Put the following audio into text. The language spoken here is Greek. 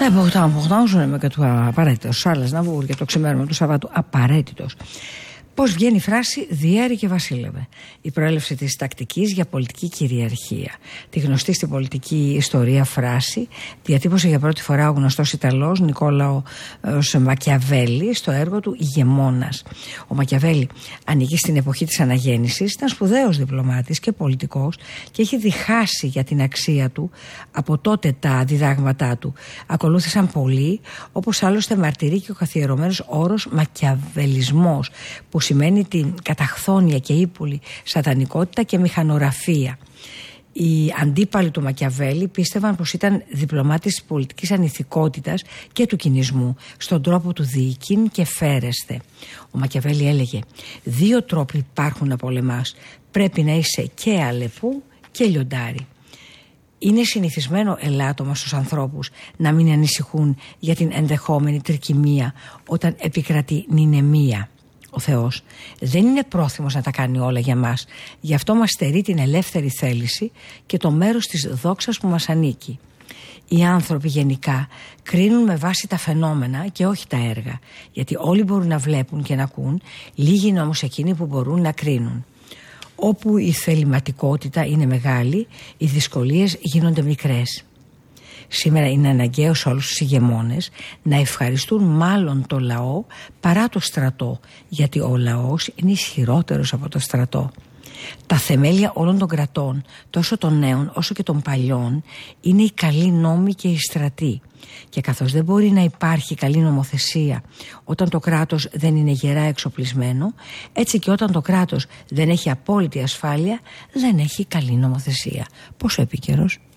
Μπογδάνου και του απαραίτητος. Άλλες να βγουν και το ξημέρωμα του Σαββάτου απαραίτητος. Πώς βγαίνει η φράση «Διέρη και βασίλευε». Η προέλευση της τακτικής για πολιτική κυριαρχία. Τη γνωστή στην πολιτική ιστορία φράση διατύπωσε για πρώτη φορά ο γνωστός Ιταλός Νικόλαος Μακιαβέλη στο έργο του «Ηγεμόνας». Ο Μακιαβέλη ανήκει στην εποχή της αναγέννησης, ήταν σπουδαίος διπλωμάτης και πολιτικός και έχει διχάσει για την αξία του. Από τότε τα διδάγματά του ακολούθησαν πολλοί, όπως άλλωστε μαρτυρεί και ο καθιερωμένος όρος μακιαβελισμός, που σημαίνει την καταχθόνια και ύπουλη σατανικότητα και μηχανογραφία. Οι αντίπαλοι του Μακιαβέλη πίστευαν πως ήταν διπλωμάτης της πολιτικής ανηθικότητας και του κινησμού, στον τρόπο του διοικήν και φέρεσθε. Ο Μακιαβέλη έλεγε: «Δύο τρόποι υπάρχουν να πολεμάς. Πρέπει να είσαι και αλεπού και λιοντάρι». Είναι συνηθισμένο ελάττωμα στους ανθρώπους να μην ανησυχούν για την ενδεχόμενη τρικυμία όταν επικρατεί νηνεμία. Ο Θεός δεν είναι πρόθυμος να τα κάνει όλα για μας. Γι' αυτό μας στερεί την ελεύθερη θέληση και το μέρος της δόξας που μας ανήκει. Οι άνθρωποι γενικά κρίνουν με βάση τα φαινόμενα και όχι τα έργα. Γιατί όλοι μπορούν να βλέπουν και να ακούν, λίγοι είναι όμως εκείνοι που μπορούν να κρίνουν. Όπου η θεληματικότητα είναι μεγάλη, οι δυσκολίες γίνονται μικρές. Σήμερα είναι αναγκαίο σε όλους τους ηγεμόνες να ευχαριστούν μάλλον το λαό παρά το στρατό, γιατί ο λαός είναι ισχυρότερος από το στρατό. Τα θεμέλια όλων των κρατών, τόσο των νέων όσο και των παλιών, είναι οι καλοί νόμοι και οι στρατοί. Και καθώς δεν μπορεί να υπάρχει καλή νομοθεσία όταν το κράτος δεν είναι γερά εξοπλισμένο, έτσι και όταν το κράτος δεν έχει απόλυτη ασφάλεια, δεν έχει καλή νομοθεσία. Πόσο επίκαιρος!